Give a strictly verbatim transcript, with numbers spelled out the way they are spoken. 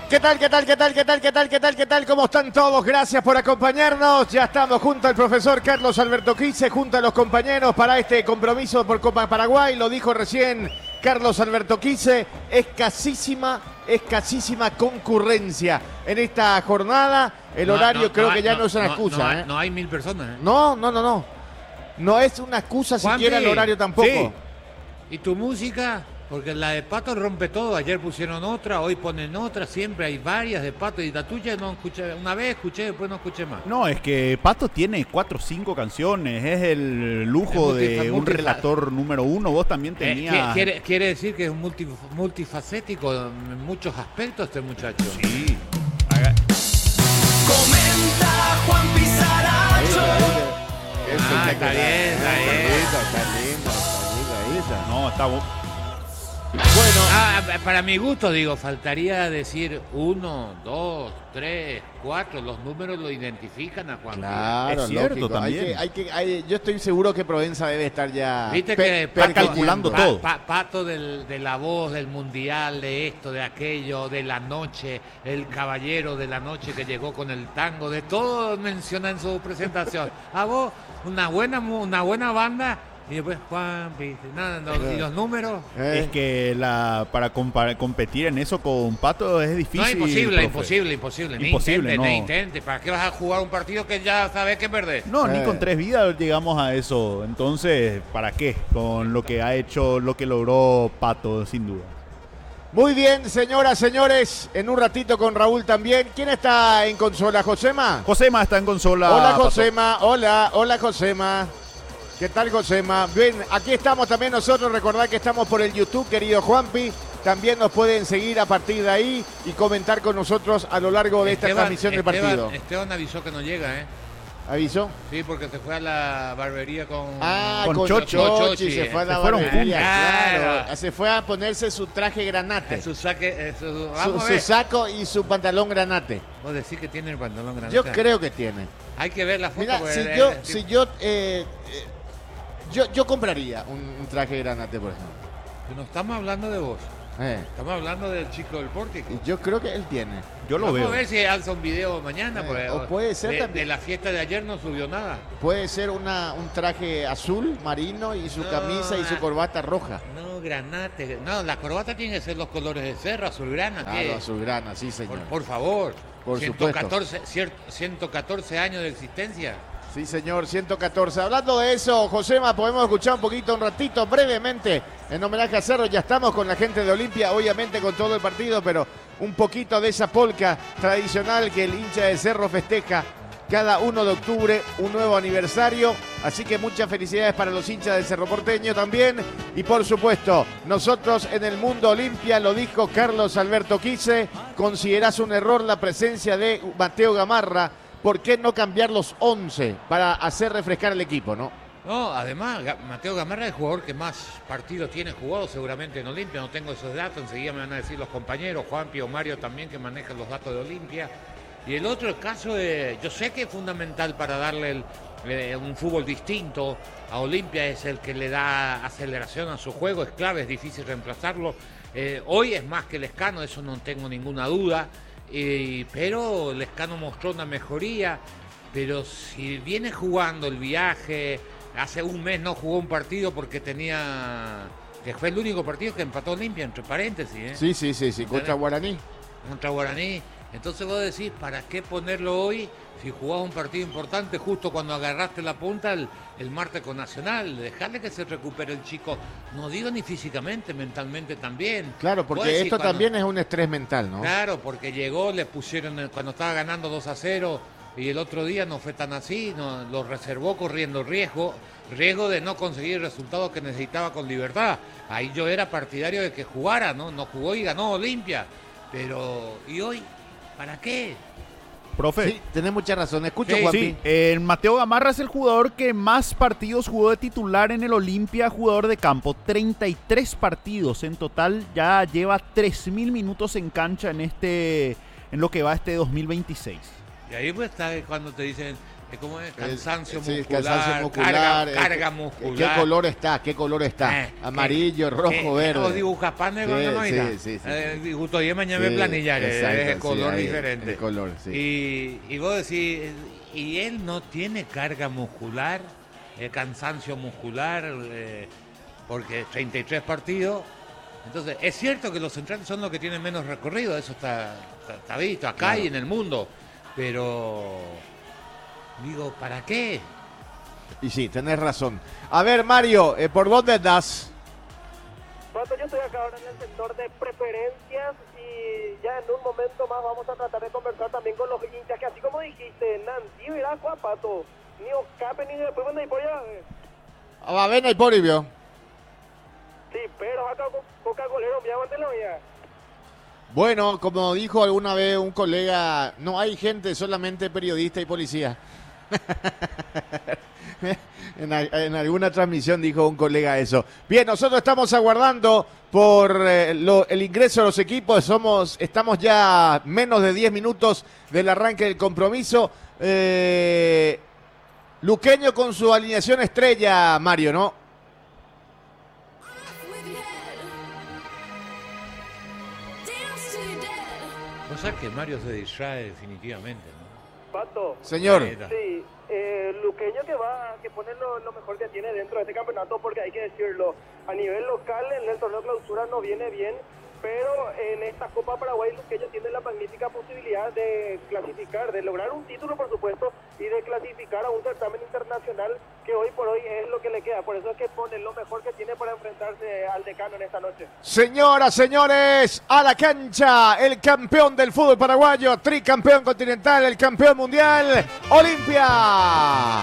¿Qué tal, qué tal, qué tal, qué tal, qué tal, qué tal, qué tal? ¿Cómo están todos? Gracias por acompañarnos. Ya estamos junto al profesor Carlos Alberto Quise, junto a los compañeros para este compromiso por Copa Paraguay. Lo dijo recién Carlos Alberto Quise. Escasísima, escasísima concurrencia en esta jornada. El no, horario no, creo no, que ya no, no es una no, excusa. No, ¿eh? no hay mil personas. ¿eh? No, no, no, no. No es una excusa Juanpi, siquiera el horario tampoco. sí. ¿Y tu música? Porque la de Pato rompe todo. Ayer pusieron otra, hoy ponen otra. Siempre hay varias de Pato. Y la tuya no escuché. Una vez escuché, después no escuché más. No, es que Pato tiene cuatro o cinco canciones. Es el lujo Es multi- de un multifa- relator número uno. Vos también Eh, tenías... quiere, quiere decir que es multi- multifacético en muchos aspectos este muchacho. Sí. Haga- Comenta Juan Pizarracho. Ah, está bien, está bien. Está lindo, está lindo, está lindo. No, está... bu- Bueno, Ah, para mi gusto, digo, faltaría decir uno, dos, tres, cuatro. Los números lo identifican a Juan. claro, Es cierto, lógico. también. Hay que, hay que, hay- yo estoy seguro que Provenza debe estar ya Viste pe- que está Pato- calculando Pa- todo. Pa- Pato del- de la voz, del mundial, de esto, de aquello, de la noche, el caballero de la noche que llegó con el tango, de todo menciona en su presentación. A vos, una buena, mu- una buena banda, y después Juan, viste, nada, no, y los números. Eh, Es que la para compa- competir en eso con Pato es difícil. No, es imposible, profe. imposible, imposible. Ni Imposible, intente, no. ni intente. ¿Para qué vas a jugar un partido que ya sabes que perdés? No, Eh. ni con tres vidas llegamos a eso. Entonces, ¿para qué? Con lo que ha hecho, lo que logró Pato, sin duda. Muy bien, señoras, señores. En un ratito con Raúl también. ¿Quién está en consola, Josema? Josema está en consola. Hola, Pato. Josema. Hola, hola, Josema. ¿Qué tal, Josema? Bien, aquí estamos también nosotros. Recordad que estamos por el YouTube, querido Juanpi. También nos pueden seguir a partir de ahí y comentar con nosotros a lo largo de esta Esteban- transmisión del Esteban- partido. Esteban avisó que no llega, ¿eh? ¿Aviso? Sí, porque se fue a la barbería con... Ah, Con con, Chochi. Chochi, Chochi, se fue a eh. la Se fueron barbería, juntos. claro. Claro. Se fue a ponerse su traje granate. su saque, eh, su, Su, vamos a su ver. saco y su pantalón granate. Vos decís que tiene el pantalón grande. Yo creo que tiene. Hay que ver la foto. Mira, porque, si eh, yo, eh, si yo, eh, eh, yo, yo compraría un, un traje granate, por ejemplo. No estamos hablando de vos. Eh, Estamos hablando del chico del pórtico. y yo creo que él tiene. Yo lo Vamos veo. a ver si alza un video mañana. Eh, porque, o puede ser de, también. de la fiesta de ayer no subió nada. Puede ser una, un traje azul marino y su No, camisa y su ah. corbata roja. No, granate. No, la corbata tiene que ser los colores de Cerro, azulgrana. ¿qué? Claro, azulgrana, sí, por, señor. por favor. Por ciento catorce, cier- ciento catorce años de existencia. Sí, señor, ciento catorce. Hablando de eso, Josema, podemos escuchar un poquito, un ratito, brevemente, en homenaje a Cerro. Ya estamos con la gente de Olimpia, obviamente con todo el partido, pero un poquito de esa polca tradicional que el hincha de Cerro festeja cada uno de octubre, un nuevo aniversario. Así que muchas felicidades para los hinchas del Cerro Porteño también. Y por supuesto, nosotros en el Mundo Olimpia, lo dijo Carlos Alberto Quise, considerás un error la presencia de Mateo Gamarra. ¿Por qué no cambiar los once para hacer refrescar el equipo, no? No, además, Ga- Mateo Gamarra es el jugador que más partidos tiene jugado seguramente en Olimpia. No tengo esos datos, enseguida me van a decir los compañeros, Juanpi o Mario también, que manejan los datos de Olimpia. Y el otro el caso de, yo sé que es fundamental para darle el, eh, un fútbol distinto a Olimpia, es el que le da aceleración a su juego, es clave, es difícil reemplazarlo. Eh, hoy es más que Lescano, eso no tengo ninguna duda. Eh, pero Lescano mostró una mejoría, pero si viene jugando el viaje, hace un mes no jugó un partido porque tenía, que fue el único partido que empató Olimpia, entre paréntesis, ¿eh? Sí, sí, sí, sí, contra Guaraní. Contra Guaraní. Entonces vos decís, ¿para qué ponerlo hoy si jugás un partido importante justo cuando agarraste la punta el, el martes con Nacional? Dejarle que se recupere el chico, no digo ni físicamente, mentalmente también. Claro, Vos porque decís, esto cuando- también es un estrés mental, ¿no? Claro, porque llegó, le pusieron el- cuando estaba ganando dos a cero y el otro día no fue tan así, no, lo reservó corriendo riesgo, riesgo de no conseguir el resultado que necesitaba con Libertad. Ahí yo era partidario de que jugara, ¿no? No jugó y ganó Olimpia. Pero, ¿y hoy? ¿Para qué? Profe. Sí, tenés mucha razón. Escucho, Sí, Juanpi. Sí, el Mateo Gamarra es el jugador que más partidos jugó de titular en el Olimpia, jugador de campo. treinta y tres partidos en total, ya lleva tres mil minutos en cancha en este en lo que va este dos mil veintiséis. Y ahí pues está cuando te dicen, ¿Cómo es? Cansancio Sí, muscular, cansancio muscular, carga, eh, carga ¿qué- muscular. ¿Qué color está? ¿Qué color está? Eh, Amarillo, que- rojo, que- verde. O dibujas panes Sí, cuando no sí, irá. sí, sí, Eh, sí. Justo ayer mañana Sí, me planillar, exacto, es el sí, color ahí, diferente. el color, sí. Y, y vos decís, y él no tiene carga muscular, eh, cansancio muscular, eh, porque treinta y tres partidos. Entonces, es cierto que los centrales son los que tienen menos recorrido, eso está, está, está visto acá Claro. y en el mundo. Pero, digo, ¿para qué? Y sí, tenés razón. A ver, Mario, eh, ¿por dónde das? Pato, yo estoy acá ahora en el sector de preferencias y ya en un momento más vamos a tratar de conversar también con los hinchas, que así como dijiste, Nancy, verá, Juan Pato, ni Oscape ni después cuando hay por allá. eh. Va a ver, y Polivio. Sí, pero acá con Coca-Colero, me aguante la vida. Bueno, como dijo alguna vez un colega, no hay gente, solamente periodista y policía. en, a- en alguna transmisión dijo un colega eso. Bien, nosotros estamos aguardando por eh, lo- el ingreso de los equipos. Somos, estamos ya menos de diez minutos del arranque del compromiso. Eh, Luqueño con su alineación estrella, Mario, ¿no? Vos sabés que Mario se distrae definitivamente, ¿no? Pato, Señor. Ahí está. sí, eh, Luqueño que va, que pone lo, lo mejor que tiene dentro de este campeonato, porque hay que decirlo, a nivel local en el torneo clausura no viene bien, pero en esta Copa Paraguay Luqueño tiene la magnífica posibilidad de clasificar, de lograr un título por supuesto, y de clasificar a un certamen internacional que hoy por hoy es lo que le queda, por eso es que pone lo mejor que tiene para enfrentarse al decano en esta noche. Señoras, señores, a la cancha, el campeón del fútbol paraguayo, tricampeón continental, el campeón mundial, Olimpia.